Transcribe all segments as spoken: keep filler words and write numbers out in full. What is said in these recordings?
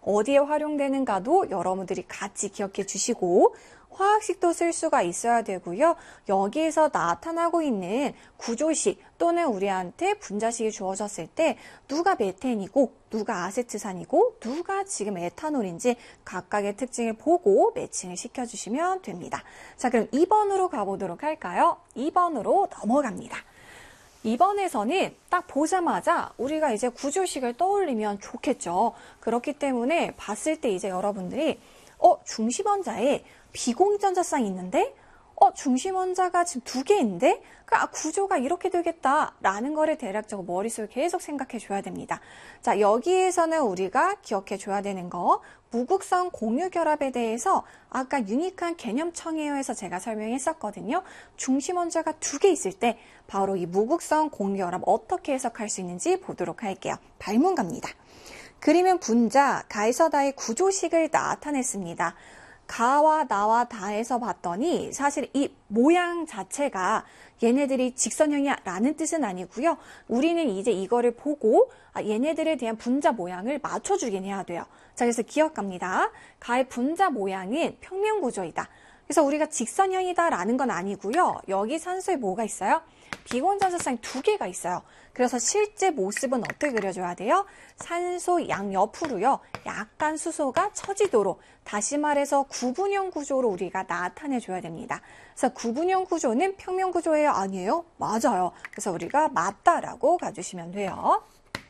어디에 활용되는가도 여러분들이 같이 기억해 주시고 화학식도 쓸 수가 있어야 되고요. 여기에서 나타나고 있는 구조식 또는 우리한테 분자식이 주어졌을 때 누가 메탄이고 누가 아세트산이고 누가 지금 에탄올인지 각각의 특징을 보고 매칭을 시켜주시면 됩니다. 자, 그럼 이 번으로 가보도록 할까요? 이 번으로 넘어갑니다. 이 번에서는 딱 보자마자 우리가 이제 구조식을 떠올리면 좋겠죠. 그렇기 때문에 봤을 때 이제 여러분들이 어, 중심원자에 비공유전자쌍이 있는데 어, 중심원자가 지금 두 개인데 아, 구조가 이렇게 되겠다라는 거를 대략적으로 머릿속에 계속 생각해 줘야 됩니다. 자, 여기에서는 우리가 기억해 줘야 되는 거 무극성 공유결합에 대해서 아까 유니크한 개념청해요에서 제가 설명했었거든요. 중심원자가 두 개 있을 때 바로 이 무극성 공유결합 어떻게 해석할 수 있는지 보도록 할게요. 발문 갑니다. 그림은 분자 가에서 다의 구조식을 나타냈습니다. 가와 나와 다에서 봤더니 사실 이 모양 자체가 얘네들이 직선형이야 라는 뜻은 아니고요. 우리는 이제 이거를 보고 얘네들에 대한 분자 모양을 맞춰주긴 해야 돼요. 자, 그래서 기억 갑니다. 가의 분자 모양은 평면구조이다. 그래서 우리가 직선형이다 라는 건 아니고요. 여기 산소에 뭐가 있어요? 비공유전자쌍이 두 개가 있어요. 그래서 실제 모습은 어떻게 그려줘야 돼요? 산소 양옆으로요. 약간 수소가 처지도록 다시 말해서 구분형 구조로 우리가 나타내줘야 됩니다. 그래서 구분형 구조는 평면 구조예요? 아니에요? 맞아요. 그래서 우리가 맞다라고 가주시면 돼요.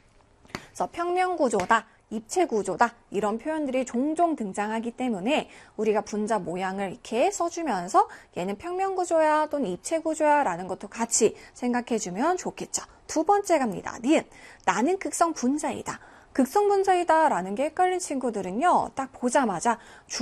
그래서 평면 구조다. 입체 구조다 이런 표현들이 종종 등장하기 때문에 우리가 분자 모양을 이렇게 써주면서 얘는 평면 구조야 또는 입체 구조야 라는 것도 같이 생각해주면 좋겠죠. 두 번째 갑니다. 니은 나는 극성 분자이다. 극성 분자이다 라는 게 헷갈린 친구들은요. 딱 보자마자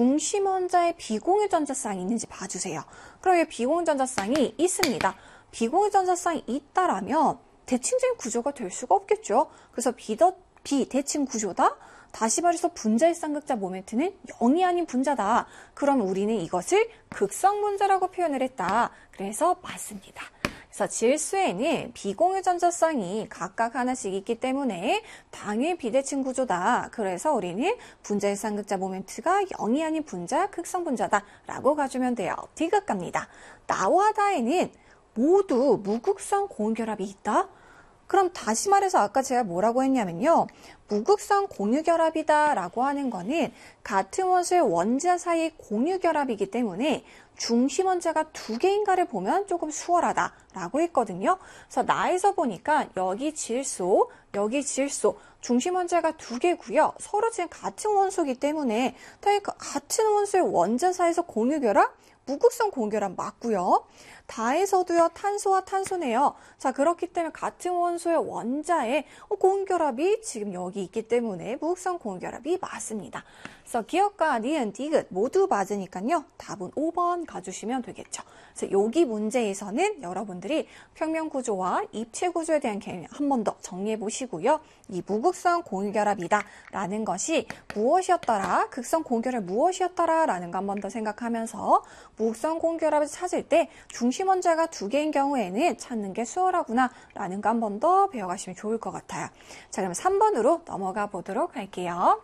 중심원자에 비공유전자쌍이 있는지 봐주세요. 그럼 이 비공유전자쌍이 있습니다. 비공유전자쌍이 있다라면 대칭적인 구조가 될 수가 없겠죠. 그래서 비더 비대칭 구조다? 다시 말해서 분자의 쌍극자 모멘트는 영이 아닌 분자다. 그럼 우리는 이것을 극성 분자라고 표현을 했다. 그래서 맞습니다. 그래서 질소에는 비공유전자쌍이 각각 하나씩 있기 때문에 당연히 비대칭 구조다. 그래서 우리는 분자의 쌍극자 모멘트가 영이 아닌 분자, 극성 분자다. 라고 가주면 돼요. 디귿 갑니다. 나와 다에는 모두 무극성 공유결합이 있다. 그럼 다시 말해서 아까 제가 뭐라고 했냐면요. 무극성 공유결합이다 라고 하는 거는 같은 원소의 원자 사이 공유결합이기 때문에 중심원자가 두 개인가를 보면 조금 수월하다 라고 했거든요. 그래서 나에서 보니까 여기 질소, 여기 질소, 중심원자가 두 개고요. 서로 지금 같은 원소이기 때문에 같은 원소의 원자 사이에서 공유결합? 무극성 공유결합 맞고요. 다에서도요. 탄소와 탄소네요. 자, 그렇기 때문에 같은 원소의 원자에 공유결합이 지금 여기 있기 때문에 무극성 공유결합이 맞습니다. 그래서 기억과 니은, 디귿 모두 맞으니까요. 답은 오 번 가주시면 되겠죠. 그래서 여기 문제에서는 여러분들이 평면 구조와 입체 구조에 대한 개념 한 번 더 정리해 보시고요. 이 무극성 공유결합이다 라는 것이 무엇이었더라? 극성 공유결합 무엇이었더라? 라는 거 한 번 더 생각하면서 무극성 공유결합을 찾을 때 중심원자가 두 개인 경우에는 찾는 게 수월하구나 라는 거 한 번 더 배워가시면 좋을 것 같아요. 자, 그럼 삼 번으로 넘어가 보도록 할게요.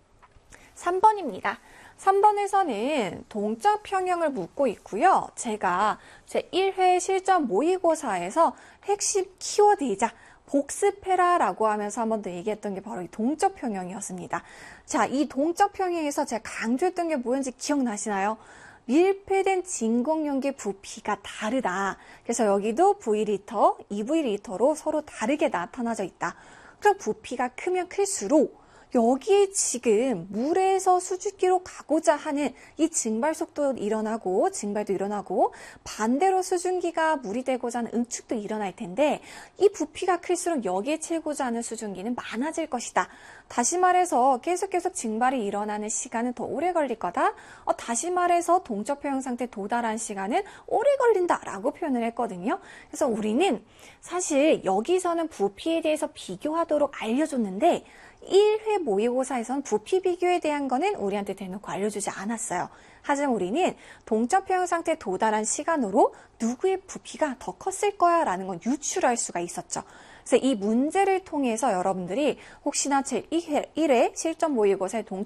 삼 번입니다. 삼 번에서는 동적 평형을 묻고 있고요. 제가 제일 회 실전 모의고사에서 핵심 키워드이자 복습해라라고 하면서 한 번 더 얘기했던 게 바로 이 동적 평형이었습니다. 자, 이 동적 평형에서 제가 강조했던 게 뭐였는지 기억나시나요? 밀폐된 진공용기 부피가 다르다. 그래서 여기도 브이리터, 이브이리터로 서로 다르게 나타나져 있다. 그럼 부피가 크면 클수록 여기에 지금 물에서 수증기로 가고자 하는 이 증발 속도 일어나고 증발도 일어나고 반대로 수증기가 물이 되고자 하는 응축도 일어날 텐데 이 부피가 클수록 여기에 채우고자 하는 수증기는 많아질 것이다. 다시 말해서 계속 계속 증발이 일어나는 시간은 더 오래 걸릴 거다. 어, 다시 말해서 동적 평형 상태에 도달한 시간은 오래 걸린다라고 표현을 했거든요. 그래서 우리는 사실 여기서는 부피에 대해서 비교하도록 알려줬는데 일 회 모의고사에선 부피 비교에 대한 거는 우리한테 대놓고 알려주지 않았어요. 하지만 우리는 동적 평형 상태에 도달한 시간으로 누구의 부피가 더 컸을 거야 라는 건 유추할 수가 있었죠. 그래서 이 문제를 통해서 여러분들이 혹시나 제일 회 실전 모의고사의 동